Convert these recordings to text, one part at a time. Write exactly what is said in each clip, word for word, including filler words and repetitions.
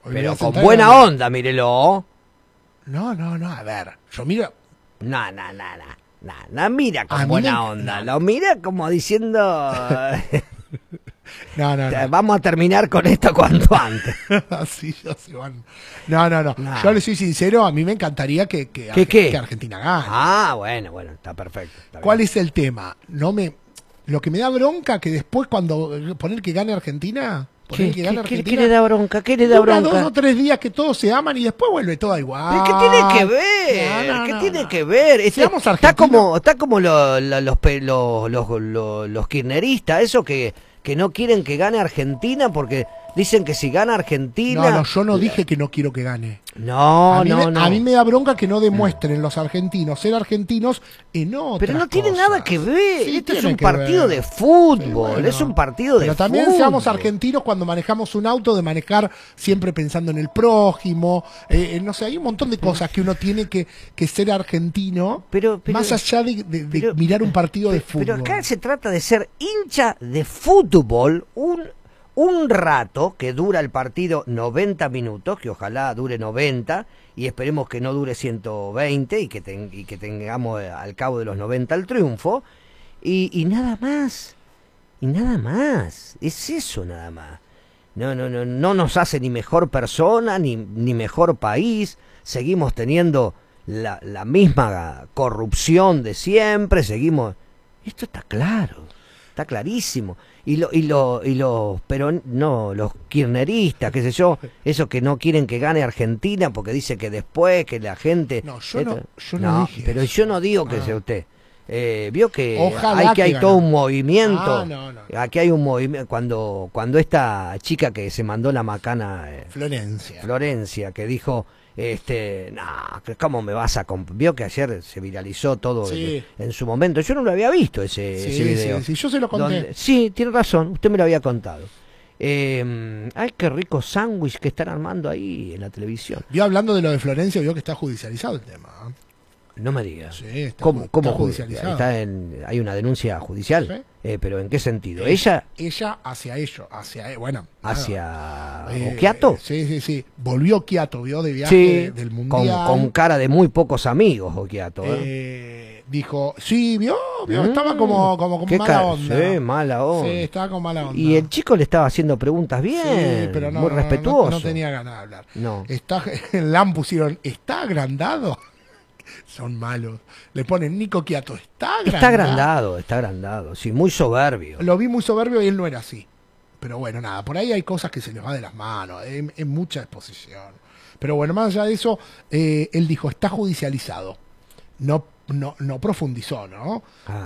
Hoy me voy a Pero con sentar buena y voy a- onda, mírelo. No, no, no, a ver, yo miro... No, no, no, no. No, no mira A con mí buena me- onda. no. Lo mira como diciendo... No, no, no. Vamos a terminar con esto cuanto antes. Así ya se van. No, no, no, No. Yo le soy sincero, a mí me encantaría que, que, ¿Qué, qué? que Argentina gane. Ah, bueno, bueno, está perfecto. Está ¿Cuál bien. es el tema? No me... Lo que me da bronca que después cuando poner que gane Argentina... Poner ¿Qué, que gane qué- qué- Argentina... qué le da bronca? ¿Qué le da dura bronca? dos o tres días que todos se aman y después vuelve todo igual. ¿Pero qué tiene que ver? No, no, ¿Qué no, tiene no. que ver? Este- Seamos está argentinos. como, está como lo- lo- los, pe- los, los, los, los kirchneristas, eso que, que no quieren que gane Argentina porque dicen que si gana Argentina... No, no, yo no dije que no quiero que gane. No, a, mí no, me, no. a mí me da bronca que no demuestren los argentinos ser argentinos en otras Pero no tiene cosas. nada que ver. Sí, Esto es tiene un que partido ver. de fútbol. Sí, bueno. Es un partido de Pero fútbol. también seamos argentinos cuando manejamos un auto, de manejar siempre pensando en el prójimo. Eh, eh, no sé, hay un montón de cosas que uno tiene que, que ser argentino, Pero- pero- más allá de, de- de pero- mirar un partido de fútbol. Pero acá se trata de ser hincha de fútbol un, un rato que dura el partido noventa minutos, que ojalá dure noventa y esperemos que no dure ciento veinte y que, ten- y que tengamos eh, al cabo de los noventa el triunfo y, y nada más, y nada más, es eso nada más. No, no, no, no nos hace ni mejor persona, ni, ni mejor país, seguimos teniendo la, la misma corrupción de siempre, seguimos... Esto está claro, está clarísimo. Y lo, y lo, y los, pero no, los kirchneristas, qué sé yo, esos que no quieren que gane Argentina porque dice que después, que la gente... No, yo no- yo no dije pero eso. yo no digo que Ah. sea usted. Eh, vio que Ojalá hay que que hay gane. todo un movimiento. Ah, no, no. Aquí hay un movimiento. Cuando, cuando esta chica que se mandó la macana, eh, Florencia. Florencia, que dijo, este, no, ¿cómo me vas a comp-?" Vio que ayer se viralizó todo Sí. en, en su momento. Yo no lo había visto ese, Sí, ese video. sí, sí, yo se lo conté. Donde- sí, tiene razón, usted me lo había contado. Eh, ay, qué rico sándwich que están armando ahí en la televisión. Vio hablando de lo de Florencia, vio que está judicializado el tema. ¿eh? No me digas. Sí, está, ¿Cómo, está cómo judicializado. está en, hay una denuncia judicial? Sí. Eh, ¿Pero en qué sentido? Eh, ¿Ella Ella hacia ello, hacia, eh, bueno. nada. hacia Eh, Occhiato? Sí, sí, sí. Volvió Occhiato, vio de viaje Sí, del con, Mundial. con cara de muy pocos amigos, Occhiato. ¿eh? Eh, dijo, sí, vio, vio, Mm, estaba como, como con qué mala cara- onda. Sí, mala onda. Sí, estaba con mala onda. Y el chico le estaba haciendo preguntas bien, Sí, pero no, muy no, no, respetuoso. No, tenía ganas de hablar. No. Está, en LAM pusieron, ¿está agrandado? Son malos. Le ponen Nico Quiato, ¿está agrandado? Está agrandado, está agrandado, sí, muy soberbio. Lo vi muy soberbio y él no era así. Pero bueno, nada, por ahí hay cosas que se les va de las manos, es, es mucha exposición. Pero bueno, más allá de eso, eh, él dijo, está judicializado. No, no, no profundizó, ¿no? Ah.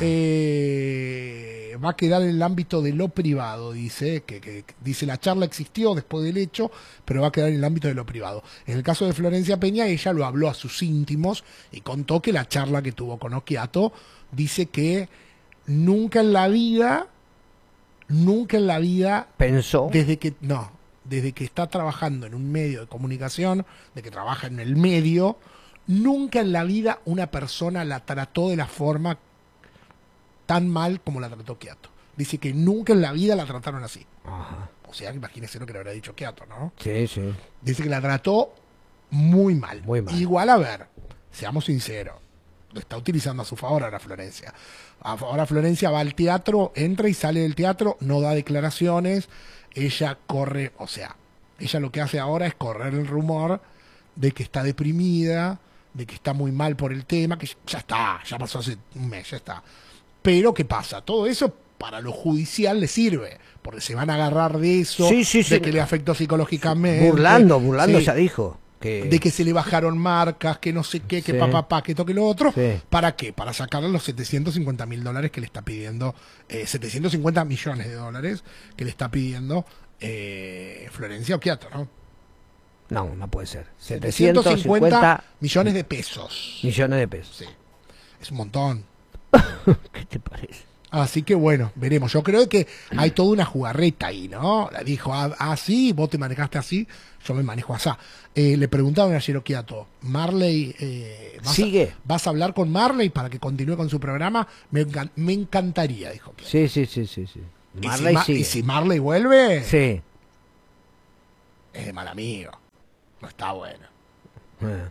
Eh, va a quedar en el ámbito de lo privado, dice, que, que- que dice la charla existió después del hecho, pero va a quedar en el ámbito de lo privado. En el caso de Florencia Peña, ella lo habló a sus íntimos y contó que la charla que tuvo con Occhiato dice que nunca en la vida, nunca en la vida Pensó, desde que no, desde que está trabajando en un medio de comunicación, de que trabaja en el medio, nunca en la vida una persona la trató de la forma tan mal como la trató Quiato. Dice que nunca en la vida la trataron así. ajá, O sea, que imagínese lo que le habrá dicho Quiato, ¿no? sí, sí, Dice que la trató muy mal. Muy mal. Igual, a ver, seamos sinceros, lo está utilizando a su favor ahora Florencia. Ahora Florencia va al teatro, entra y sale del teatro, no da declaraciones, ella corre, o sea, ella lo que hace ahora es correr el rumor de que está deprimida, de que está muy mal por el tema, que ya está, ya pasó hace un mes, ya está. Pero, ¿qué pasa? Todo eso para lo judicial le sirve, porque se van a agarrar de eso, Sí, sí, de sí. que le afectó psicológicamente. burlando, burlando Sí, ya dijo. Que, de que se le bajaron marcas, que no sé qué, que Sí. papá, pa, que toque lo otro. Sí. ¿Para qué? Para sacarle los setecientos cincuenta mil dólares que le está pidiendo, eh, setecientos cincuenta millones de dólares que le está pidiendo eh, Florencia Occhiato, ¿no? no, no puede ser. setecientos setecientos cincuenta cincuenta millones de pesos. millones de pesos. Sí. Es un montón. ¿Qué te parece? Así que bueno, veremos. Yo creo que hay toda una jugarreta ahí, ¿no? La dijo, ah, ah, sí, vos te manejaste así, yo me manejo así. Eh, le preguntaron ayer a Occhiato, Marley, eh, ¿vas, Sigue. A, ¿vas a hablar con Marley para que continúe con su programa? Me, encan- me encantaría, dijo Occhiato. Sí, sí, sí, sí, sí. ¿Y, si Marley Ma- sigue. y si Marley vuelve, Sí. es de mal amigo. no está bueno. Eh.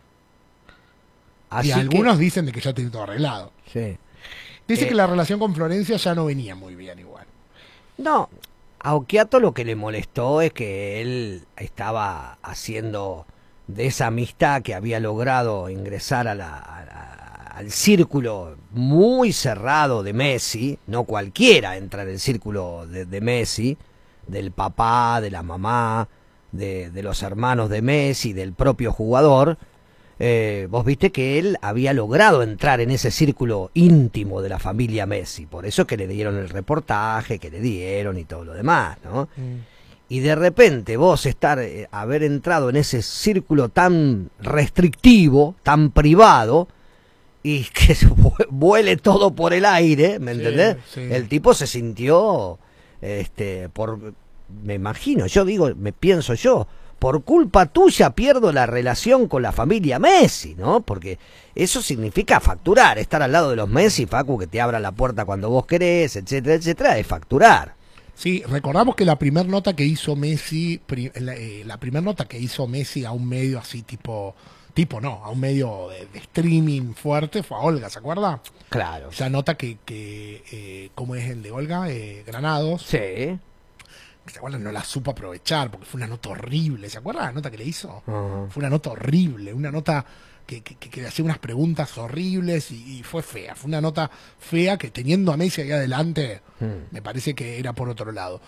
Y Así algunos que, dicen de que ya tiene todo arreglado. sí. Dice Eh, que la relación con Florencia ya no venía muy bien igual. No, a Occhiato lo que le molestó es que él estaba haciendo de esa amistad que había logrado ingresar a la, a la- al círculo muy cerrado de Messi, no cualquiera entra en el círculo de, de Messi, del papá, de la mamá, de, de los hermanos de Messi, del propio jugador. Eh, vos viste que él había logrado entrar en ese círculo íntimo de la familia Messi, por eso que le dieron el reportaje, que le dieron y todo lo demás, ¿no? Mm. Y de repente vos estar, eh, haber entrado en ese círculo tan restrictivo, tan privado, y que se vu- vuele todo por el aire, ¿me Sí, entendés? sí. El tipo se sintió, este, por, me imagino, yo digo, me pienso yo, por culpa tuya pierdo la relación con la familia Messi, ¿no? Porque eso significa facturar, estar al lado de los Messi, Facu, que te abra la puerta cuando vos querés, etcétera, etcétera, es facturar. Sí, recordamos que la primera nota que hizo Messi, pri- la, eh, la primera nota que hizo Messi a un medio así tipo, tipo no, a un medio de, de streaming fuerte fue a Olga, ¿se acuerda? Claro. Esa nota que, que eh, ¿cómo es el de Olga? Eh, Granados. Sí. ¿Se acuerdan? No la supo aprovechar porque fue una nota horrible. ¿Se acuerdan la nota que le hizo? Ajá. Fue una nota horrible, una nota que, que, que- que le hacía unas preguntas horribles y, y fue fea. Fue una nota fea que teniendo a Messi ahí adelante, Hmm. me parece que era por otro lado.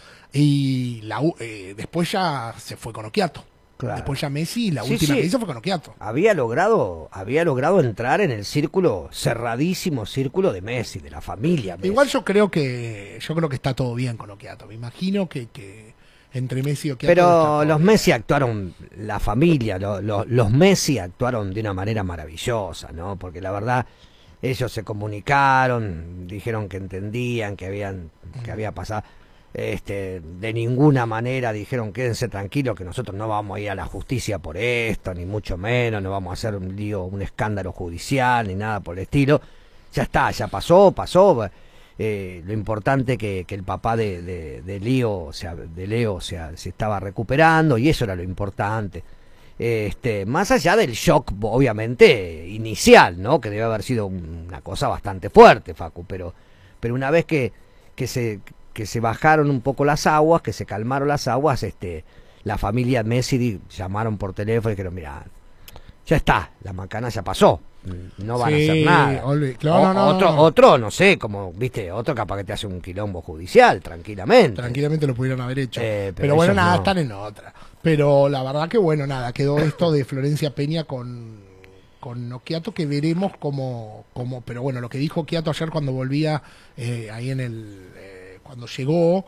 Y la, u- eh, después ya se fue con Occhiato. Claro. Después ya Messi, la Sí, última sí. que hizo fue con Occhiato. Había logrado, había logrado entrar en el círculo, cerradísimo círculo de Messi, de la familia Messi. Igual yo creo que yo creo que está todo bien con Occhiato. Me imagino que, que entre Messi y Occhiato está Pero todo los bien. Messi actuaron, la familia, lo- lo- los Messi actuaron de una manera maravillosa, ¿no? Porque la verdad, ellos se comunicaron, dijeron que entendían, que habían, que había pasado. Este, de ninguna manera dijeron quédense tranquilos que nosotros no vamos a ir a la justicia por esto, ni mucho menos, no vamos a hacer un lío, un escándalo judicial, ni nada por el estilo. Ya está, ya pasó, pasó. Eh, lo importante que, que el papá de, de, de Leo, o sea, de Leo, o sea, se estaba recuperando y eso era lo importante. Este, más allá del shock, obviamente, inicial, ¿no? Que debe haber sido una cosa bastante fuerte, Facu, pero, pero una vez que, que se, que se bajaron un poco las aguas, que se calmaron las aguas, este, la familia Messi di- llamaron por teléfono y dijeron, mira, ya está, la macana ya pasó, no van Sí, a hacer nada. olvi- claro, O- no, no, otro, no. otro, no sé, como, viste, otro capaz que te hace un quilombo judicial, tranquilamente. Tranquilamente lo pudieron haber hecho. Eh, pero pero, bueno, ellos nada, no. están en otra. Pero la verdad que bueno, nada, quedó esto de Florencia Peña con, con Occhiato que veremos como, como, pero bueno, lo que dijo Occhiato ayer cuando volvía eh, ahí en el, eh, cuando llegó,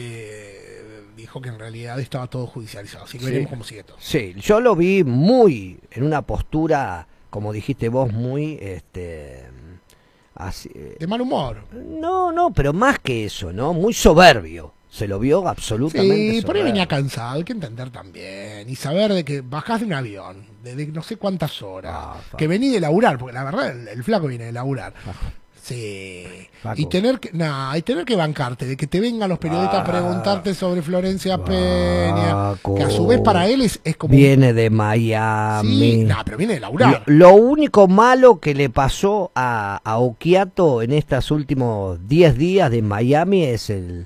eh, dijo que en realidad estaba todo judicializado. Así que Sí. veremos cómo sigue todo. Sí, yo lo vi muy en una postura, como dijiste vos, muy, este, así, eh, De mal humor. no, no, pero más que eso, ¿no? Muy soberbio. Se lo vio absolutamente Sí, por ahí soberbio. venía cansado, hay que entender también. Y saber de que bajás de un avión, de, de no sé cuántas horas, Ah, Facu. que venís de laburar, porque la verdad el, el flaco viene de laburar. Facu. Sí. Facu. Y tener que, nah, y tener que bancarte, de que te vengan los periodistas Ah. a preguntarte sobre Florencia Peña, Facu. que a su vez para él es, es como... Viene de Miami. Sí, nah, pero viene de Lo, laburar. lo único malo que le pasó a, a Occhiato en estos últimos diez días de Miami es el,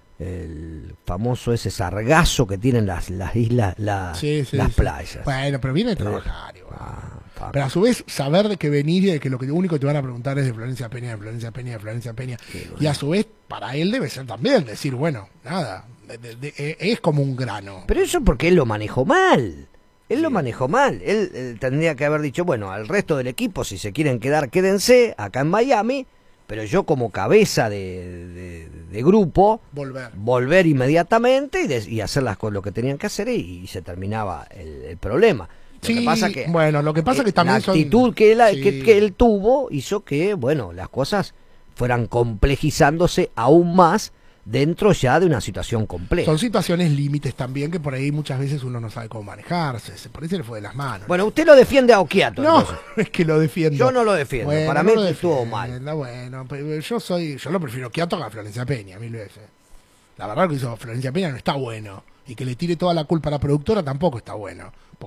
el famoso ese sargazo que tienen las, las islas, la- Sí, sí, las sí. playas. Bueno, pero viene de trabajar igual. Ah, Facu. Pero a su vez, saber de que venís y de que lo que lo único que te van a preguntar es de Florencia Peña, de Florencia Peña, de Florencia Peña. Y a su vez, para él debe ser también decir, bueno, nada, de- de- de- eh, es como un grano. Pero eso porque él lo manejó mal. Él lo manejó mal. Él, él tendría que haber dicho, bueno, al resto del equipo, si se quieren quedar, quédense acá en Miami. Pero yo como cabeza de, de- de grupo, Volver. volver inmediatamente y, de- y hacer las cosas lo que tenían que hacer y, y se terminaba el, el problema. Lo Sí, que pasa que bueno, lo que pasa eh, que también la son- actitud que, él, sí. que, que él tuvo hizo que, bueno, las cosas fueran complejizándose aún más dentro ya de una situación compleja. Son situaciones límites también que por ahí muchas veces uno no sabe cómo manejarse. Se- Por ahí se le fue de las manos. Bueno, usted lo defiende a Occhiato. no, entonces. es que lo defiendo. Yo no lo defiendo. Bueno, Para no mí lo que estuvo defiendo, mal. Bueno, pero yo soy, yo lo prefiero que a Florencia Peña mil veces. La verdad que hizo Florencia Peña no está bueno. Y que le tire toda la culpa a la productora tampoco está bueno.